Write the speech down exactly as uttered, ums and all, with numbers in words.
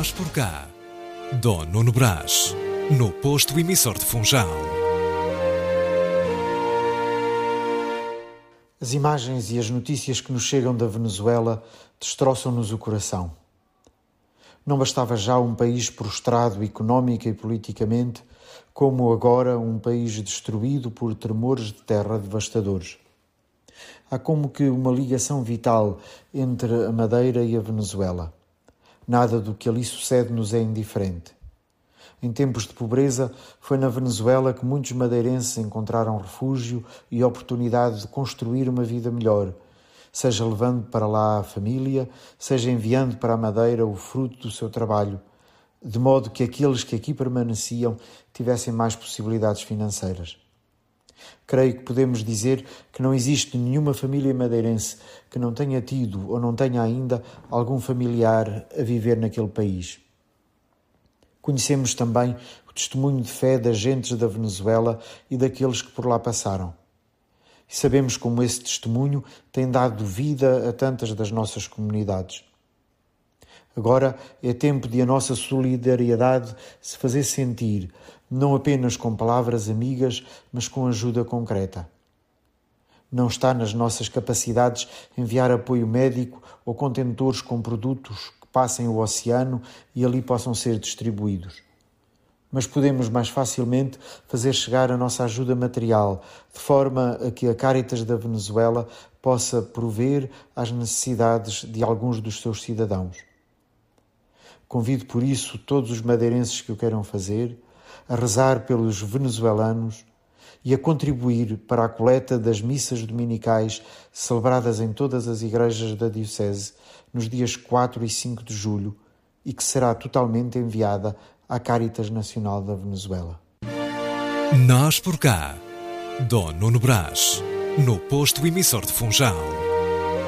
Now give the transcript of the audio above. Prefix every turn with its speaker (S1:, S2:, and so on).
S1: Nós por cá. Dom Nuno Brás, no posto emissor de Funchal.
S2: As imagens e as notícias que nos chegam da Venezuela destroçam-nos o coração. Não bastava já um país prostrado económica e politicamente, como agora um país destruído por tremores de terra devastadores. Há como que uma ligação vital entre a Madeira e a Venezuela. Nada do que ali sucede nos é indiferente. Em tempos de pobreza, foi na Venezuela que muitos madeirenses encontraram refúgio e oportunidade de construir uma vida melhor, seja levando para lá a família, seja enviando para a Madeira o fruto do seu trabalho, de modo que aqueles que aqui permaneciam tivessem mais possibilidades financeiras. Creio que podemos dizer que não existe nenhuma família madeirense que não tenha tido ou não tenha ainda algum familiar a viver naquele país. Conhecemos também o testemunho de fé das gentes da Venezuela e daqueles que por lá passaram. E sabemos como esse testemunho tem dado vida a tantas das nossas comunidades. Agora é tempo de a nossa solidariedade se fazer sentir, não apenas com palavras amigas, mas com ajuda concreta. Não está nas nossas capacidades enviar apoio médico ou contentores com produtos que passem o oceano e ali possam ser distribuídos. Mas podemos mais facilmente fazer chegar a nossa ajuda material, de forma a que a Cáritas da Venezuela possa prover às necessidades de alguns dos seus cidadãos. Convido por isso todos os madeirenses que o queiram fazer a rezar pelos venezuelanos e a contribuir para a coleta das missas dominicais celebradas em todas as igrejas da Diocese nos dias quatro e cinco de julho e que será totalmente enviada à Cáritas Nacional da Venezuela.
S1: Nós por cá. Dom Nuno Brás, no posto emissor de Funchal.